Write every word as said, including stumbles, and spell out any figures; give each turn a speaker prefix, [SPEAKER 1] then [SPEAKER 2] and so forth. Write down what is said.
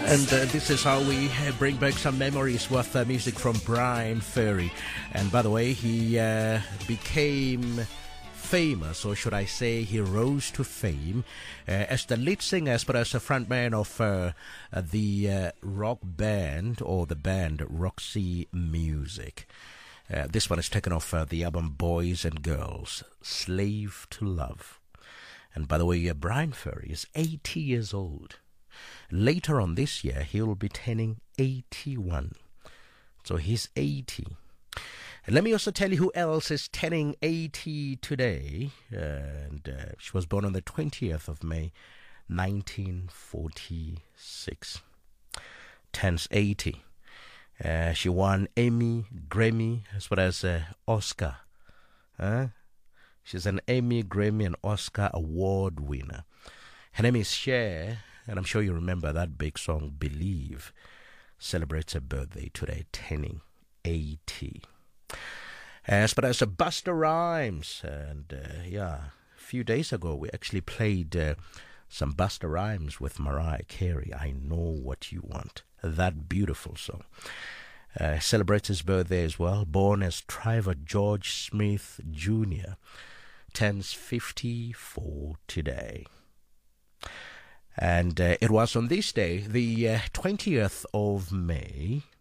[SPEAKER 1] And uh, this is how we uh, bring back some memories with uh, music from Bryan Ferry. And by the way, he uh, became famous, or should I say he rose to fame uh, as the lead singer, as well as a frontman of uh, uh, the uh, rock band, or the band Roxy Music. Uh, this one is taken off uh, the album Boys and Girls, Slave to Love. And by the way, uh, Bryan Ferry is eighty years old. Later on this year, he will be turning eighty-one. So he's eighty. And let me also tell you who else is turning eighty today. Uh, and uh, she was born on the twentieth of May, nineteen forty-six. Turns eighty. Uh, she won Emmy, Grammy, as well as uh, Oscar. Huh? She's an Emmy, Grammy, and Oscar award winner. Her name is Cher, and I'm sure you remember that big song, Believe. Celebrates her birthday today, turning eighty. As but as a Busta Rhymes, and uh, yeah, a few days ago we actually played uh, some Busta Rhymes with Mariah Carey. I Know What You Want. That beautiful song. Uh, celebrates his birthday as well. Born as Trevor George Smith Junior Turns fifty-four today. And uh, it was on this day, the uh, twentieth of May,